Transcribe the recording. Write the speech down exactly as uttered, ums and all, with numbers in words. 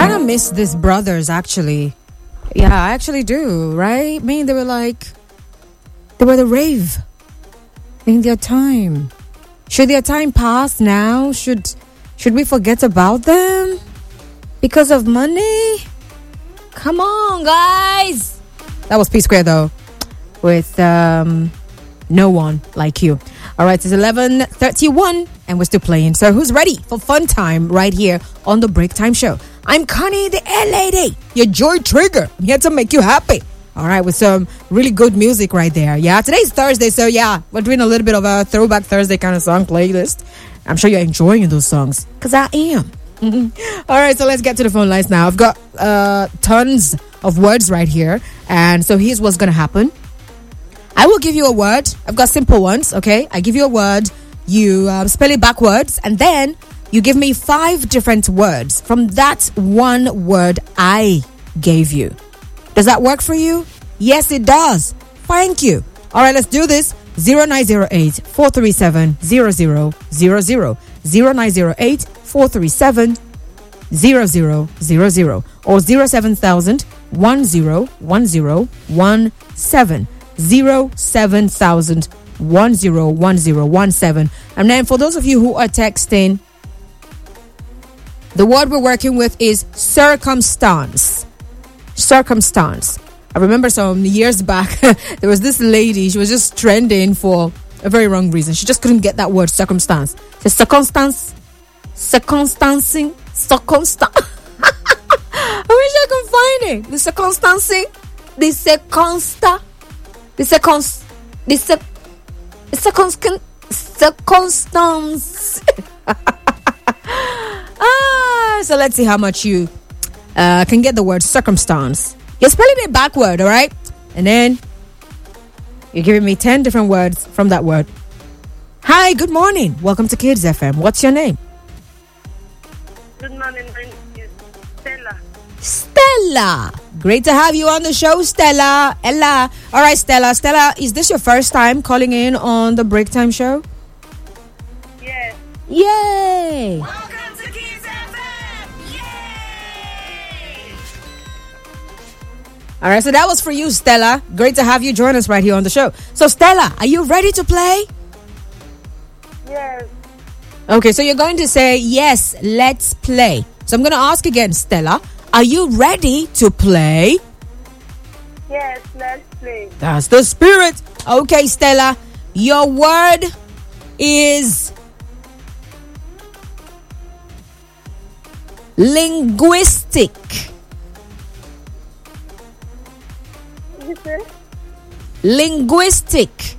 kind of miss these brothers, actually. Yeah, I actually do, right? I mean, they were like, they were the rave in their time. Should their time pass now? Should should we forget about them because of money? Come on, guys. That was P Square, though, with um, No One Like You. All right, it's eleven thirty-one, and we're still playing. So who's ready for fun time right here on the Break Time Show? I'm Connie, the Air Lady, your joy trigger. I'm here to make you happy. All right, with some really good music right there. Yeah, today's Thursday, so yeah, we're doing a little bit of a throwback Thursday kind of song playlist. I'm sure you're enjoying those songs, because I am. All right, so let's get to the phone lines now. I've got uh, tons of words right here, and so here's what's going to happen. I will give you a word. I've got simple ones, okay? I give you a word, you uh, spell it backwards, and then you give me five different words from that one word I gave you. Does that work for you? Yes, it does. Thank you. All right, let's do this. zero nine zero eight, four three seven, zero zero zero zero. zero nine zero eight, four three seven, zero zero zero zero. Or zero seven thousand, one zero one zero one seven. zero seven thousand, one zero one zero one seven. And then for those of you who are texting, the word we're working with is circumstance. Circumstance. I remember some years back, there was this lady, she was just trending for a very wrong reason. She just couldn't get that word circumstance. So circumstance, circumstancing, circumstance. I wish I could find it. The circumstancing, the circumstance, the circumstance, the circumstance, circumstance. Ah, so let's see how much you uh, can get the word circumstance. You're spelling it backward, all right? And then you're giving me ten different words from that word. Hi, good morning. Welcome to Kids F M. What's your name? Good morning. My name is Stella. Stella. Great to have you on the show, Stella. Ella. All right, Stella. Stella, is this your first time calling in on the Break Time Show? Yes. Yay. Welcome to Kids F M! Yay! All right, so that was for you, Stella. Great to have you join us right here on the show. So, Stella, are you ready to play? Yes. Okay, so you're going to say, yes, let's play. So I'm going to ask again, Stella, are you ready to play? Yes, let's play. That's the spirit. Okay, Stella, your word is linguistic. You say? Linguistic.